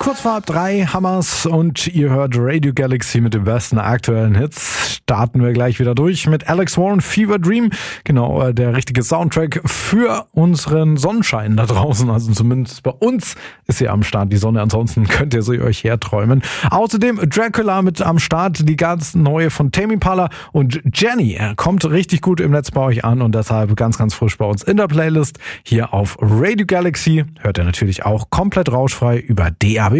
kurz vor 3 Hammers und ihr hört Radio Galaxy mit den besten aktuellen Hits. Starten wir gleich wieder durch mit Alex Warren, Fever Dream. Genau, der richtige Soundtrack für unseren Sonnenschein da draußen. Also zumindest bei uns ist hier am Start die Sonne. Ansonsten könnt ihr sie euch herträumen. Außerdem Dracula mit am Start, die ganz neue von Tame Impala und Jenny. Er kommt richtig gut im Netz bei euch an und deshalb ganz, ganz frisch bei uns in der Playlist hier auf Radio Galaxy. Hört ihr natürlich auch komplett rauschfrei über DAB+.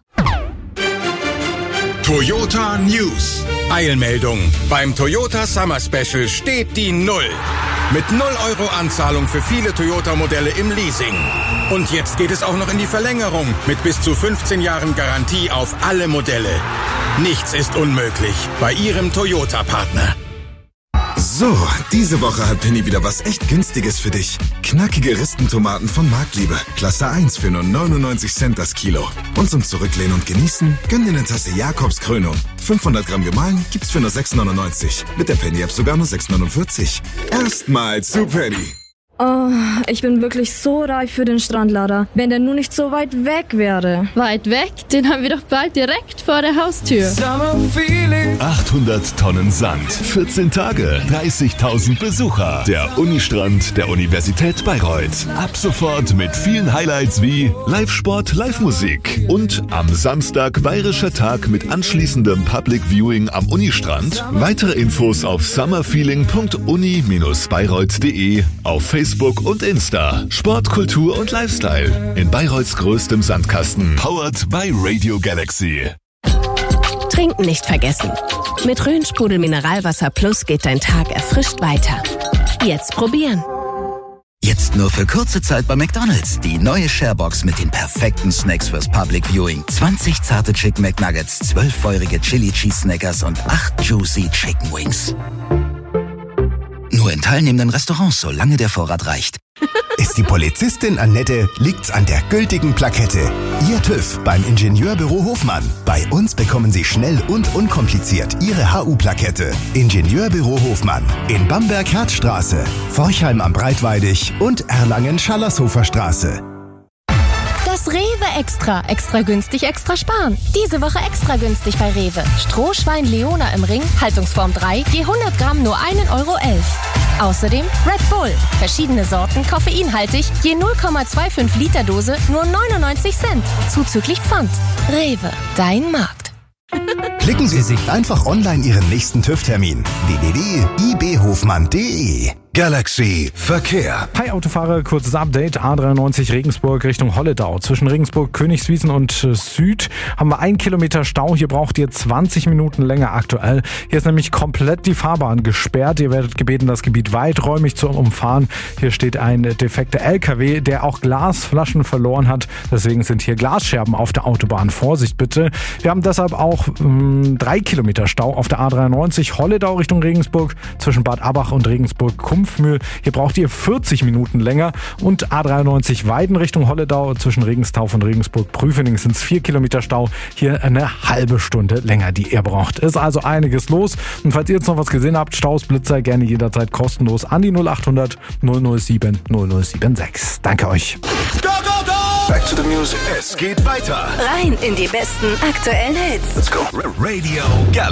Toyota News. Eilmeldung. Beim Toyota Summer Special steht die Null. Mit 0 Euro Anzahlung für viele Toyota-Modelle im Leasing. Und jetzt geht es auch noch in die Verlängerung mit bis zu 15 Jahren Garantie auf alle Modelle. Nichts ist unmöglich bei Ihrem Toyota-Partner. So, diese Woche hat Penny wieder was echt Günstiges für dich. Knackige Ristentomaten von Marktliebe. Klasse 1 für nur 99 Cent das Kilo. Und zum Zurücklehnen und Genießen, gönn dir eine Tasse Jakobs Krönung. 500 Gramm gemahlen gibt's für nur 6,99. Mit der Penny-App sogar nur 6,49. Erstmal zu Penny. Oh, ich bin wirklich so reif für den Strandlader. Wenn der nur nicht so weit weg wäre. Weit weg? Den haben wir doch bald direkt vor der Haustür. 800 Tonnen Sand, 14 Tage, 30.000 Besucher. Der Unistrand der Universität Bayreuth. Ab sofort mit vielen Highlights wie Live-Sport, Live-Musik. Und am Samstag Bayerischer Tag mit anschließendem Public Viewing am Unistrand. Weitere Infos auf summerfeeling.uni-bayreuth.de, auf Facebook und Insta. Sport, Kultur und Lifestyle. In Bayreuths größtem Sandkasten. Powered by Radio Galaxy. Trinken nicht vergessen. Mit Rhön-Sprudel Mineralwasser Plus geht dein Tag erfrischt weiter. Jetzt probieren. Jetzt nur für kurze Zeit bei McDonald's. Die neue Sharebox mit den perfekten Snacks fürs Public Viewing. 20 zarte Chicken McNuggets, 12 feurige Chili Cheese Snackers und 8 juicy Chicken Wings. Nur in teilnehmenden Restaurants, solange der Vorrat reicht. Ist die Polizistin Annette, liegt's an der gültigen Plakette. Ihr TÜV beim Ingenieurbüro Hofmann. Bei uns bekommen Sie schnell und unkompliziert Ihre HU-Plakette. Ingenieurbüro Hofmann. In Bamberg-Herzstraße, Forchheim am Breitweidig und Erlangen-Schallershofer Straße. Das Rewe Extra. Extra günstig, extra sparen. Diese Woche extra günstig bei Rewe. Strohschwein Leona im Ring, Haltungsform 3, je 100 Gramm nur 1,11 Euro. Außerdem Red Bull. Verschiedene Sorten, koffeinhaltig, je 0,25 Liter Dose nur 99 Cent. Zuzüglich Pfand. Rewe, dein Markt. Klicken Sie sich einfach online Ihren nächsten TÜV-Termin. www.ibhofmann.de. Galaxy Verkehr. Hi Autofahrer, kurzes Update. A93 Regensburg Richtung Holledau. Zwischen Regensburg, Königswiesen und Süd haben wir 1 Kilometer Stau. Hier braucht ihr 20 Minuten länger aktuell. Hier ist nämlich komplett die Fahrbahn gesperrt. Ihr werdet gebeten, das Gebiet weiträumig zu umfahren. Hier steht ein defekter LKW, der auch Glasflaschen verloren hat. Deswegen sind hier Glasscherben auf der Autobahn. Vorsicht bitte. Wir haben deshalb auch 3 Kilometer Stau auf der A93 Holledau Richtung Regensburg zwischen Bad Abach und Regensburg-Kumpfmühl. Hier braucht ihr 40 Minuten länger. Und A93 Weiden Richtung Holledau zwischen Regenstauf und Regensburg-Prüfening sind es 4 Kilometer Stau. Hier eine halbe Stunde länger, die ihr braucht. Ist also einiges los. Und falls ihr jetzt noch was gesehen habt, Staus, Blitzer, gerne jederzeit kostenlos an die 0800 007 0076. Danke euch. Go, go, go! Back to the music. Es geht weiter. Rein in die besten aktuellen Hits. Let's go. Radio Galaxy.